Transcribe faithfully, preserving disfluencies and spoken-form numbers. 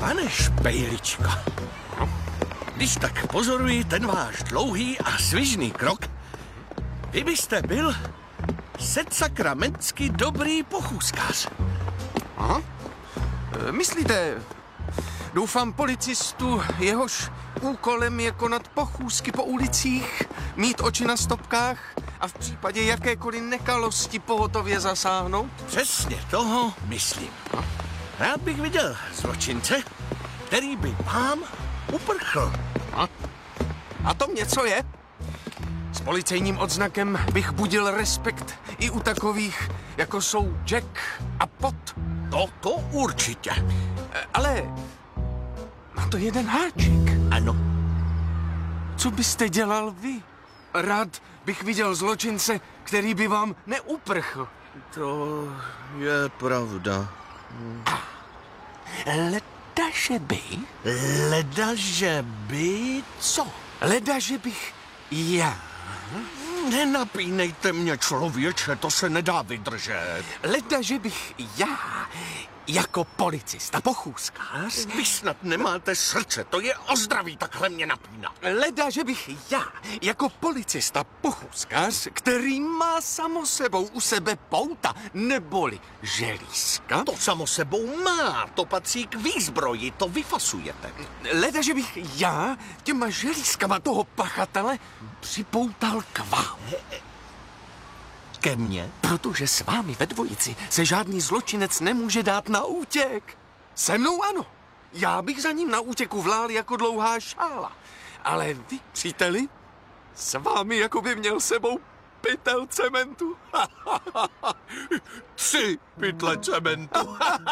Pane Špejličko, když tak pozoruji ten váš dlouhý a svižný krok, vy byste byl setsakramentsky dobrý pochůzkář. Aha. E, myslíte, doufám policistu, jehož úkolem je konat pochůzky po ulicích, mít oči na stopkách a v případě jakékoliv nekalosti pohotově zasáhnout? Přesně toho myslím. Rád bych viděl zločince, který by vám uprchl. A, a to něco je? S policejním odznakem bych budil respekt i u takových, jako jsou Jack a Pot. To, to určitě. E, ale má to jeden háček. Ano. Co byste dělal vy? Rád bych viděl zločince, který by vám neuprchl. To je pravda. Leda, že by? Leda, že by co? Leda, že bych já. Nenapínejte mě, člověče, to se nedá vydržet. Leda, že bych já, jako policista, pochůzkář. Vy snad nemáte srdce, to je o zdraví takhle mě napínat. Leda, že bych já, jako policista, pochůzkář, který má samo sebou u sebe pouta, neboli želízka. To samo sebou má, to patří k výzbroji, to vyfasujete. Leda, že bych já těma želízkama toho pachatele připoutal k vám. Ke mně? Protože s vámi ve dvojici se žádný zločinec nemůže dát na útěk. Se mnou ano. Já bych za ním na útěku vlál jako dlouhá šála. Ale vy, příteli, s vámi jako by měl sebou pytel cementu. Tři pytle cementu.